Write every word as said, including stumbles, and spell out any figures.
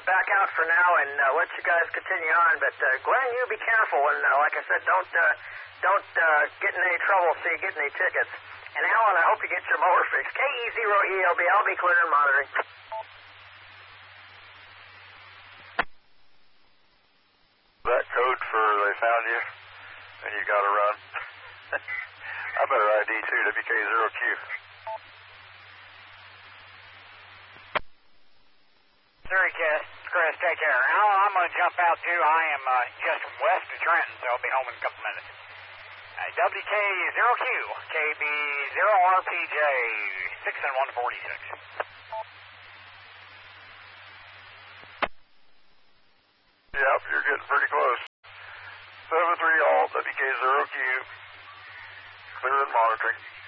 back out for now and uh, let you guys continue on. But uh, Glenn, you be careful, and uh, like I said, don't uh, don't uh, get in any trouble so you get any tickets. And Alan, I hope you get your motor fixed. K E zero E L B, I'll be clear and monitoring. That code for they found you, and you got to run. I better I D too, W K zero Q. Sorry, Chris. Chris, take care. Alan, I'm going to jump out too. I am uh, just west of Trenton, so I'll be home in a couple minutes. Uh, W K zero Q, K B zero R P J, six and one forty-six. Yep, you're getting pretty close. seven three all, W K zero Q, clear and monitoring.